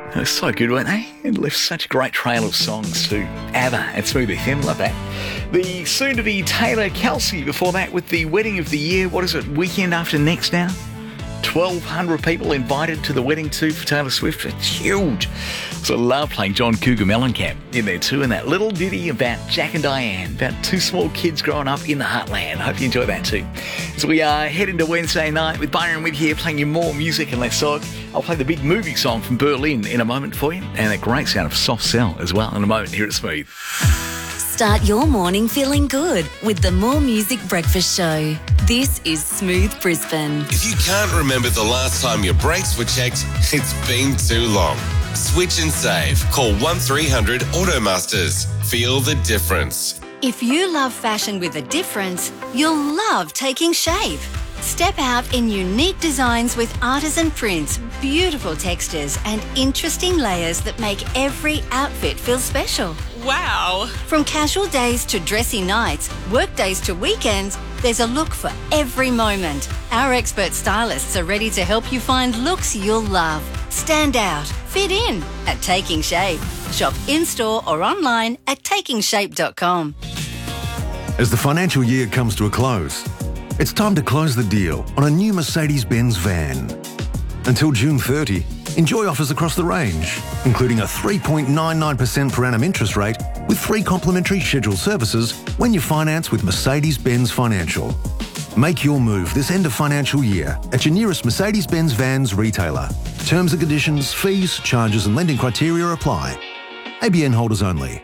They were so good, weren't they? And left such a great trail of songs too. ABBA and Smooth FM, love that. The soon-to-be Taylor Kelsey before that with the wedding of the year. What is it, weekend after next now? 1,200 people invited to the wedding too for Taylor Swift. It's huge. So I love playing John Cougar Mellencamp in there too, and that little ditty about Jack and Diane, about two small kids growing up in the heartland. Hope you enjoy that too. So we are heading to Wednesday night with Byron Witt here, playing you more music and less talk. I'll play the big movie song from Berlin in a moment for you, and a great sound of Soft Cell as well in a moment here at Smooth. Start your morning feeling good with the More Music Breakfast Show. This is Smooth Brisbane. If you can't remember the last time your brakes were checked, it's been too long. Switch and save. Call 1300 Automasters. Feel the difference. If you love fashion with a difference, you'll love taking shape. Step out in unique designs with artisan prints, beautiful textures and interesting layers that make every outfit feel special. Wow! From casual days to dressy nights, work days to weekends, there's a look for every moment. Our expert stylists are ready to help you find looks you'll love. Stand out, fit in at Taking Shape. Shop in-store or online at takingshape.com. As the financial year comes to a close, it's time to close the deal on a new Mercedes-Benz van. Until June 30, enjoy offers across the range, including a 3.99% per annum interest rate with 3 complimentary scheduled services when you finance with Mercedes-Benz Financial. Make your move this end of financial year at your nearest Mercedes-Benz Vans retailer. Terms and conditions, fees, charges and lending criteria apply. ABN holders only.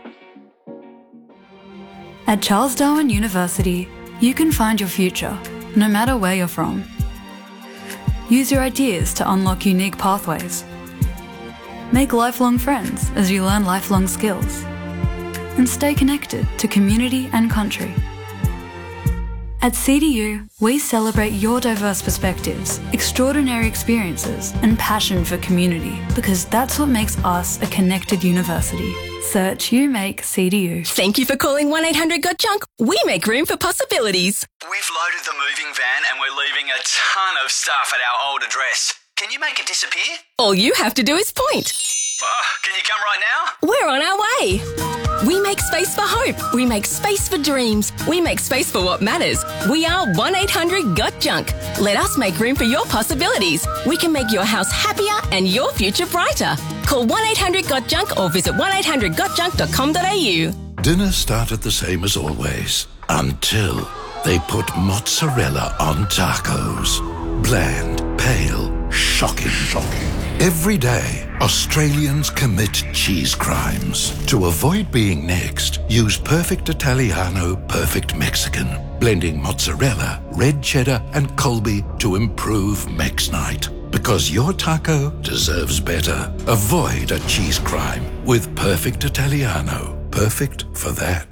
At Charles Darwin University, you can find your future, no matter where you're from. Use your ideas to unlock unique pathways. Make lifelong friends as you learn lifelong skills. And stay connected to community and country. At CDU, we celebrate your diverse perspectives, extraordinary experiences, and passion for community, because that's what makes us a connected university. Search You Make CDU. Thank you for calling 1-800-GOT-JUNK. We make room for possibilities. We've loaded the moving van and we're leaving a ton of stuff at our old address. Can you make it disappear? All you have to do is point. Can you come right now? We're on our way. We make space for hope. We make space for dreams. We make space for what matters. We are 1-800-GOT-JUNK. Let us make room for your possibilities. We can make your house happier and your future brighter. Call 1-800-GOT-JUNK or visit 1-800-GOT-JUNK.com.au. Dinner started the same as always, until they put mozzarella on tacos. Bland, pale, shocking. Every day, Australians commit cheese crimes. To avoid being next, use Perfect Italiano, Perfect Mexican, blending mozzarella, red cheddar and Colby to improve Mex Night. Because your taco deserves better. Avoid a cheese crime with Perfect Italiano. Perfect for that.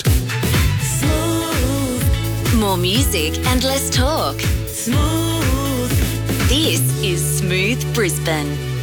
Smooth. More music and less talk. Smooth. This is Smooth Brisbane.